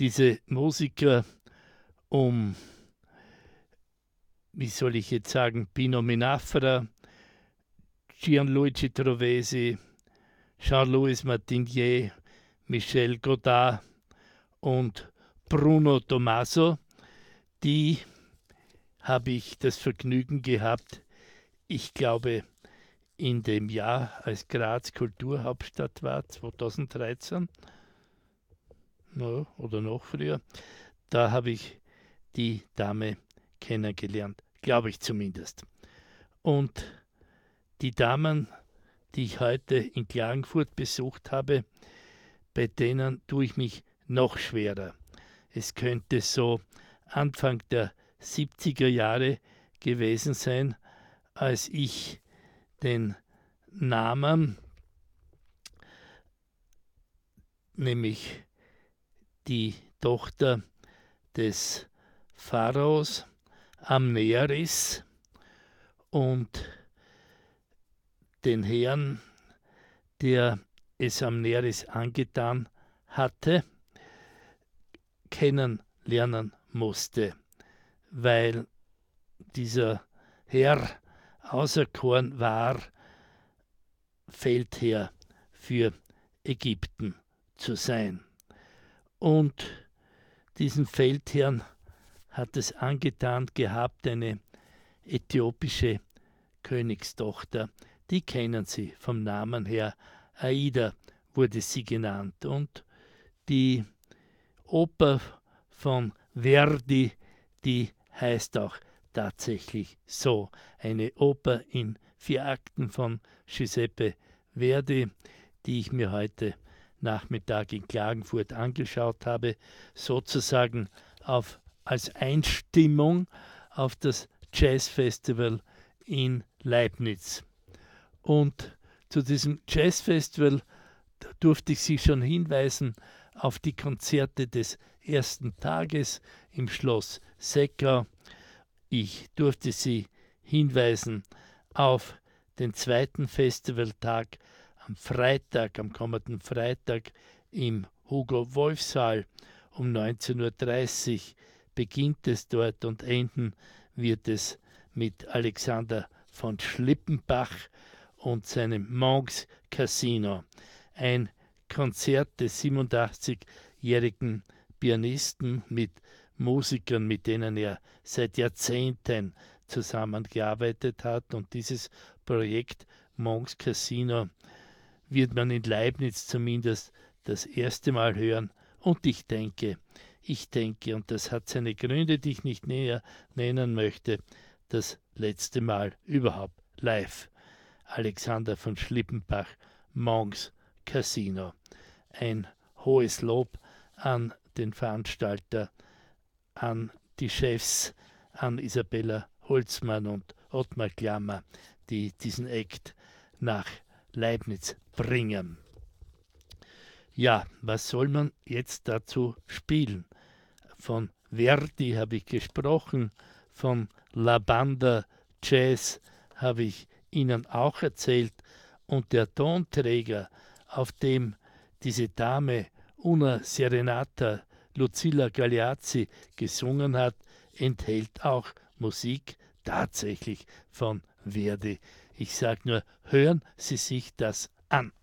diese Musiker um, wie soll ich jetzt sagen, Pino Minafra, Gianluigi Trovesi, Jean-Louis Martinier, Michel Godard und Bruno Tommaso, die habe ich das Vergnügen gehabt, ich glaube, in dem Jahr, als Graz Kulturhauptstadt war, 2013, oder noch früher, da habe ich die Dame kennengelernt, glaube ich zumindest. Und die Damen, die ich heute in Klagenfurt besucht habe, bei denen tue ich mich noch schwerer. Es könnte so Anfang der 70er Jahre gewesen sein, als ich den Namen, nämlich die Tochter des Pharaos Amneris und den Herrn, der es Amneris angetan hatte, kennenlernen musste, weil dieser Herr auserkoren war, Feldherr für Ägypten zu sein. Und diesen Feldherrn hat es angetan gehabt, eine äthiopische Königstochter, die kennen Sie vom Namen her, Aida wurde sie genannt. Und die Oper von Verdi, die heißt auch tatsächlich so. Eine Oper in 4 Akten von Giuseppe Verdi, die ich mir heute Nachmittag in Klagenfurt angeschaut habe, sozusagen als Einstimmung auf das Jazzfestival in Leibniz. Und zu diesem Jazzfestival durfte ich Sie schon hinweisen auf die Konzerte des ersten Tages im Schloss Seckau. Ich durfte Sie hinweisen auf den zweiten Festivaltag am Freitag, am kommenden Freitag im Hugo-Wolf-Saal um 19:30 Uhr beginnt es dort und enden wird es mit Alexander von Schlippenbach und seinem Monks Casino. Ein Konzert des 87-jährigen Pianisten mit Musikern, mit denen er seit Jahrzehnten zusammengearbeitet hat. Und dieses Projekt Monks Casino wird man in Leibniz zumindest das erste Mal hören. Und ich denke, und das hat seine Gründe, die ich nicht näher nennen möchte, das letzte Mal überhaupt live. Alexander von Schlippenbach, Monks Casino. Ein hohes Lob an den Veranstalter, an die Chefs, an Isabella Holzmann und Ottmar Klammer, die diesen Act nach Leibniz bringen. Ja, was soll man jetzt dazu spielen? Von Verdi habe ich gesprochen, von La Banda Jazz habe ich Ihnen auch erzählt und der Tonträger, auf dem diese Dame Una Serenata Lucilla Galeazzi gesungen hat, enthält auch Musik tatsächlich von Verdi. Ich sage nur, hören Sie sich das an.